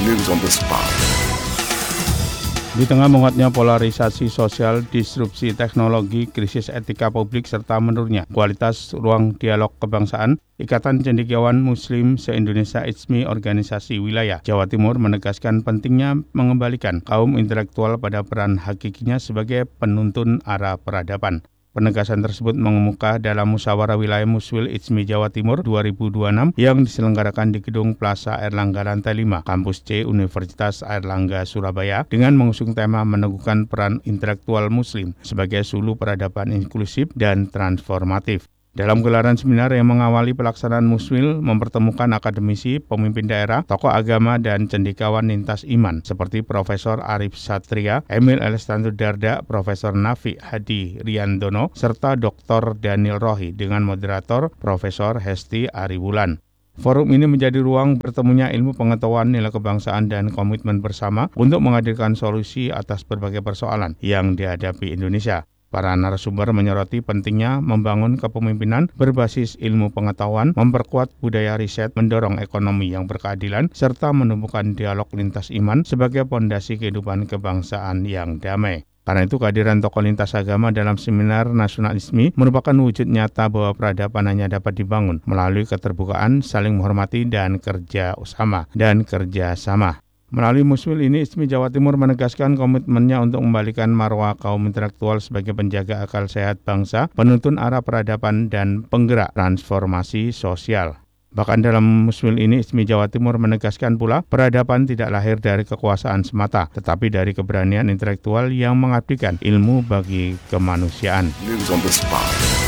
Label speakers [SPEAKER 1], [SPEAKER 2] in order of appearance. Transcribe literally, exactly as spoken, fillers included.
[SPEAKER 1] News on the spot.
[SPEAKER 2] Di tengah menguatnya polarisasi sosial, disrupsi teknologi, krisis etika publik, serta menurunnya kualitas ruang dialog kebangsaan, Ikatan Cendekiawan Muslim se-Indonesia I S M I Organisasi Wilayah Jawa Timur menegaskan pentingnya mengembalikan kaum intelektual pada peran hakikinya sebagai penuntun arah peradaban. Penegasan tersebut mengemuka dalam Musyawarah Wilayah Muswil I S M I Jawa Timur dua ribu dua puluh enam yang diselenggarakan di Gedung Plaza Airlangga Lantai lima, Kampus C, Universitas Airlangga Surabaya dengan mengusung tema meneguhkan peran intelektual Muslim sebagai sulu peradaban inklusif dan transformatif. Dalam gelaran seminar yang mengawali pelaksanaan Muswil mempertemukan akademisi, pemimpin daerah, tokoh agama, dan cendekiawan lintas iman seperti Profesor Arif Satria, Emil Elestanto Dardak, Profesor Nafi Hadi Riandono, serta Doktor Daniel Rohi dengan moderator Profesor Hesti Ariwulan. Forum ini menjadi ruang bertemunya ilmu pengetahuan, nilai kebangsaan, dan komitmen bersama untuk menghadirkan solusi atas berbagai persoalan yang dihadapi Indonesia. Para narasumber menyoroti pentingnya membangun kepemimpinan berbasis ilmu pengetahuan, memperkuat budaya riset, mendorong ekonomi yang berkeadilan, serta menumbuhkan dialog lintas iman sebagai pondasi kehidupan kebangsaan yang damai. Karena itu kehadiran tokoh lintas agama dalam seminar nasional I S M I merupakan wujud nyata bahwa peradaban hanya dapat dibangun melalui keterbukaan, saling menghormati, dan kerja sama dan kerja sama. Melalui Muswil ini, I S M I Jawa Timur menegaskan komitmennya untuk membalikan marwah kaum intelektual sebagai penjaga akal sehat bangsa, penuntun arah peradaban, dan penggerak transformasi sosial. Bahkan dalam Muswil ini, I S M I Jawa Timur menegaskan pula peradaban tidak lahir dari kekuasaan semata, tetapi dari keberanian intelektual yang mengabdikan ilmu bagi kemanusiaan.
[SPEAKER 1] News on the spot.